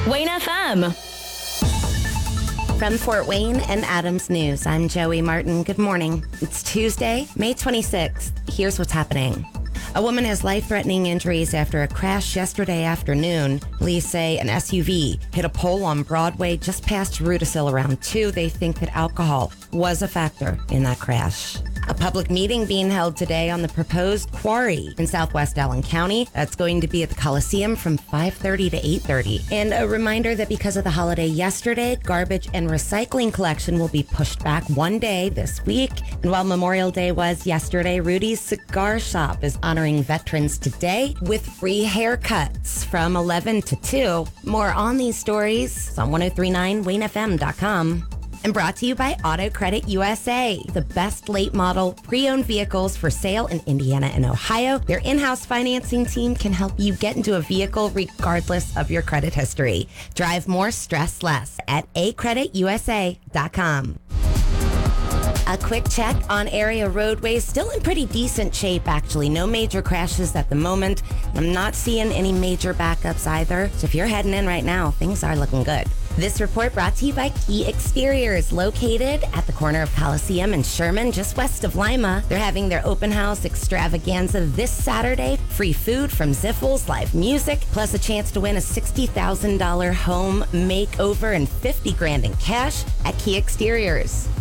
Wayne FM. From Fort Wayne and Adams News, I'm Joey Martin. Good morning. It's Tuesday, May 26th. Here's what's happening. A woman has life-threatening injuries after a crash yesterday afternoon. Police say an SUV hit a pole on Broadway just past Rudisill around 2. They think that alcohol was a factor in that crash. A public meeting being held today on the proposed quarry in southwest Allen County. That's going to be at the Coliseum from 5:30 to 8:30. And a reminder that because of the holiday yesterday, garbage and recycling collection will be pushed back one day this week. And while Memorial Day was yesterday, Rudy's Cigar Shop is honoring veterans today with free haircuts from 11 to 2. More on these stories on 1039WayneFM.com. And brought to you by Auto Credit USA, the best late model pre-owned vehicles for sale in Indiana and Ohio. Their in-house financing team can help you get into a vehicle regardless of your credit history. Drive more, stress less at acreditusa.com. A quick check on area roadways. Still in pretty decent shape, actually. No major crashes at the moment. I'm not seeing any major backups either. So if you're heading in right now, things are looking good. This report brought to you by Key Exteriors, located at the corner of Coliseum and Sherman, just west of Lima. They're having their open house extravaganza this Saturday. Free food from Ziffels, live music, plus a chance to win a $60,000 home makeover and $50,000 in cash at Key Exteriors.